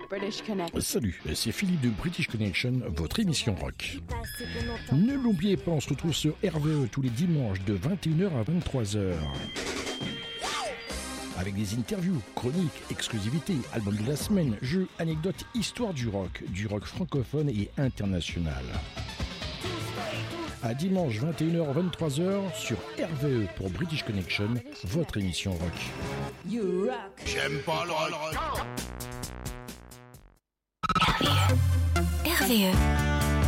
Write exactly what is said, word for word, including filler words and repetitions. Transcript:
British Connection. Salut, c'est Philippe de British Connection, votre émission rock. Ne l'oubliez pas, on se retrouve sur R V E tous les dimanches de vingt et une heures à vingt-trois heures. Avec des interviews, chroniques, exclusivités, albums de la semaine, jeux, anecdotes, histoire du rock, du rock francophone et international. À dimanche vingt et une heures à vingt-trois heures sur R V E pour British Connection, votre émission rock. You rock. J'aime pas le rock. R V E. R V E.